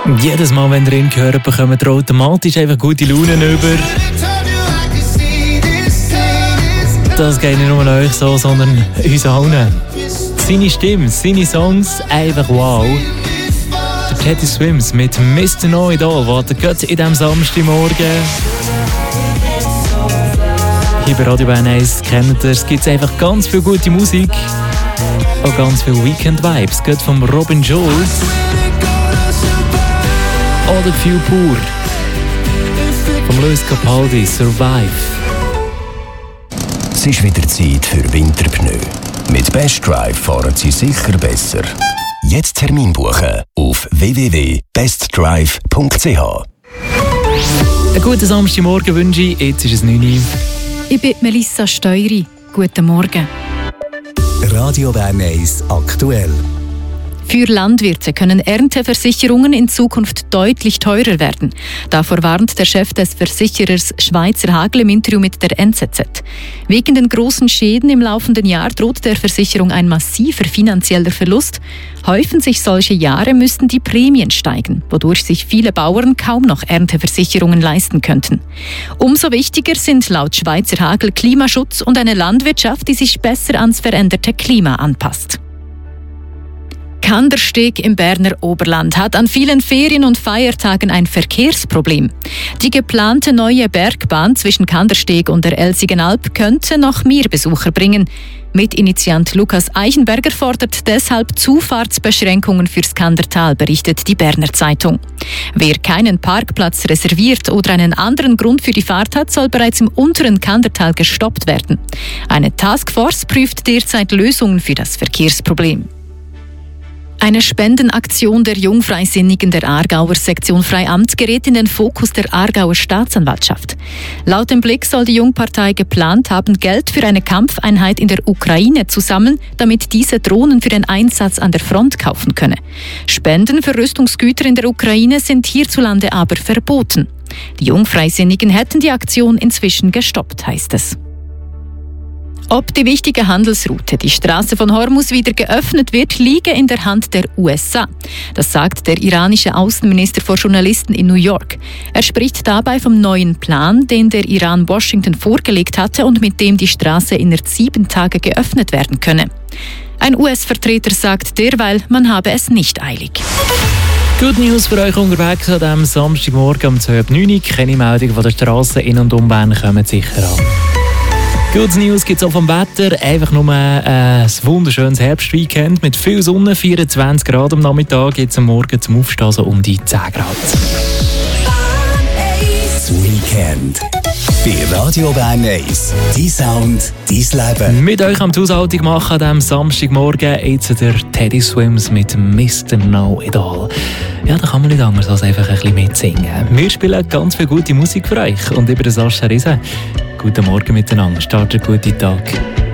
Jedes Mal, wenn ihr ihn hört, bekommt ihr automatisch einfach gute Laune über. Das geht nicht nur an euch so, sondern uns allen. Seine Stimme, seine Songs, einfach wow. Der Teddy Swims mit Mr. Know It All wartet gerade in diesem Samstagmorgen. Hier bei Radio Bern 1 kennt ihr, es gibt einfach ganz viel gute Musik. Auch ganz viele Weekend-Vibes, gerade vom Robin Schulz. Oder Few Pur. Vom Luis Capaldi, Survive. Es ist wieder Zeit für Winterpneu. Mit Best Drive fahren Sie sicher besser. Jetzt Termin buchen auf www.bestdrive.ch. Einen guten Samstagmorgen wünsche ich. Jetzt ist es 9 Uhr. Ich bin Melissa Steury. Guten Morgen. Radio Bern 1 aktuell. Für Landwirte können Ernteversicherungen in Zukunft deutlich teurer werden. Davor warnt der Chef des Versicherers Schweizer Hagel im Interview mit der NZZ. Wegen den großen Schäden im laufenden Jahr droht der Versicherung ein massiver finanzieller Verlust. Häufen sich solche Jahre, müssten die Prämien steigen, wodurch sich viele Bauern kaum noch Ernteversicherungen leisten könnten. Umso wichtiger sind laut Schweizer Hagel Klimaschutz und eine Landwirtschaft, die sich besser ans veränderte Klima anpasst. Kandersteg im Berner Oberland hat an vielen Ferien- und Feiertagen ein Verkehrsproblem. Die geplante neue Bergbahn zwischen Kandersteg und der Elsigenalp könnte noch mehr Besucher bringen. Mitinitiant Lukas Eichenberger fordert deshalb Zufahrtsbeschränkungen fürs Kandertal, berichtet die Berner Zeitung. Wer keinen Parkplatz reserviert oder einen anderen Grund für die Fahrt hat, soll bereits im unteren Kandertal gestoppt werden. Eine Taskforce prüft derzeit Lösungen für das Verkehrsproblem. Eine Spendenaktion der Jungfreisinnigen der Aargauer Sektion Freiamt gerät in den Fokus der Aargauer Staatsanwaltschaft. Laut dem Blick soll die Jungpartei geplant haben, Geld für eine Kampfeinheit in der Ukraine zu sammeln, damit diese Drohnen für den Einsatz an der Front kaufen könne. Spenden für Rüstungsgüter in der Ukraine sind hierzulande aber verboten. Die Jungfreisinnigen hätten die Aktion inzwischen gestoppt, heißt es. Ob die wichtige Handelsroute, die Straße von Hormuz, wieder geöffnet wird, liege in der Hand der USA. Das sagt der iranische Außenminister vor Journalisten in New York. Er spricht dabei vom neuen Plan, den der Iran Washington vorgelegt hatte und mit dem die Straße innerhalb 7 Tage geöffnet werden könne. Ein US-Vertreter sagt derweil, man habe es nicht eilig. Good News für euch unterwegs an diesem Samstagmorgen um 9 Uhr. Keine Meldungen von der Straße in und um Bern kommen sicher an. Good News gibt es auch vom Wetter. Einfach nur ein wunderschönes Herbstweekend mit viel Sonne, 24 Grad am Nachmittag. Jetzt am Morgen zum Aufstehen so um die 10 Grad. Das Weekend bei Radio Bern 1. Dein Sound, dein Leben. Mit euch am die Haushaltung machen an diesem Samstagmorgen. Jetzt der Teddy Swims mit Mr. Know It All. Ja, da kann man nicht anders als einfach ein bisschen mitsingen. Wir spielen ganz viel gute Musik für euch. Und über den Sascha Riese. Guten Morgen miteinander. Startet einen guten Tag.